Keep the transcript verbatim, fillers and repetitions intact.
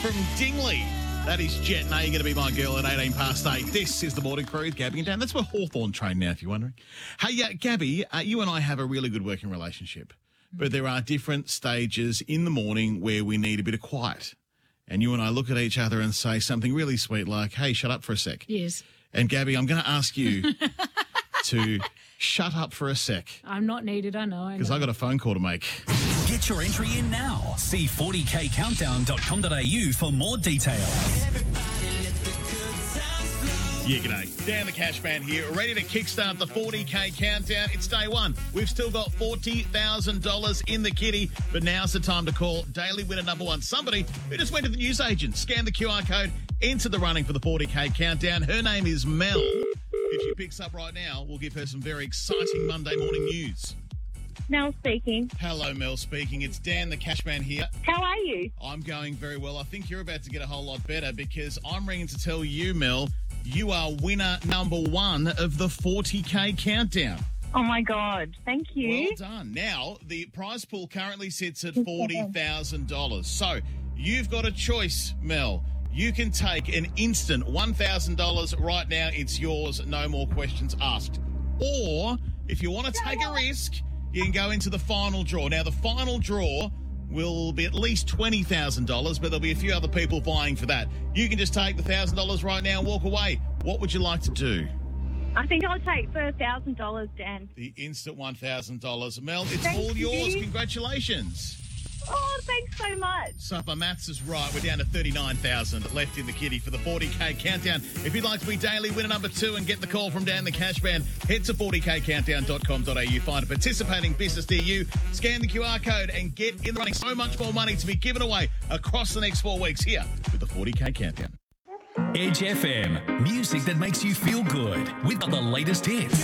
from Dingley. That is Jet. Now you're going to be my girl at eighteen past eight. This is the Morning Crew with Gabby and Dan. That's where Hawthorne train now, if you're wondering. Hey, uh, Gabby, uh, you and I have a really good working relationship, but there are different stages in the morning where we need a bit of quiet. And you and I look at each other and say something really sweet like, hey, shut up for a sec. Yes. And Gabby, I'm going to ask you to shut up for a sec. I'm not needed, I know. Because I've got a phone call to make. Get your entry in now. See forty k countdown dot com dot a u for more details. Yeah, g'day. Dan the Cash Man here, ready to kickstart the forty k countdown. It's day one. We've still got forty thousand dollars in the kitty, but now's the time to call daily winner number one. Somebody who just went to the newsagent, scanned the Q R code, entered the running for the forty k countdown. Her name is Mel. If she picks up right now, we'll give her some very exciting Monday morning news. Mel speaking. Hello, Mel speaking. It's Dan the Cash Man here. How are you? I'm going very well. I think you're about to get a whole lot better because I'm ringing to tell you, Mel, you are winner number one of the forty k countdown. Oh, my God. Thank you. Well done. Now, the prize pool currently sits at forty thousand dollars. So you've got a choice, Mel. You can take an instant one thousand dollars right now. It's yours. No more questions asked. Or if you want to take a risk, you can go into the final draw. Now, the final draw will be at least twenty thousand dollars, but there'll be a few other people vying for that. You can just take the one thousand dollars right now and walk away. What would you like to do? I think I'll take for one thousand dollars, Dan. The instant one thousand dollars. Mel, it's Thank all yours. you. Congratulations. Oh, thanks so much. So if my maths is right, we're down to thirty-nine thousand left in the kitty for the forty k countdown. If you'd like to be daily winner number two and get the call from Dan the Cash Man, head to forty k countdown dot com dot a u. Find a participating business near you, scan the Q R code and get in the running. So much more money to be given away across the next four weeks here with the forty k countdown. Edge F M, music that makes you feel good with the latest hits.